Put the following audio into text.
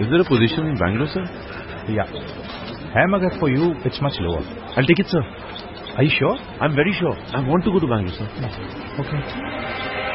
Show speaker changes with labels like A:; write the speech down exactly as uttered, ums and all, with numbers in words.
A: Is there a position in Bangalore, sir?
B: Yeah. Hamagar for you, it's much lower.
A: I'll take it, sir.
B: Are you sure?
A: I'm very sure. I want to go to Bangalore, sir.
B: Okay.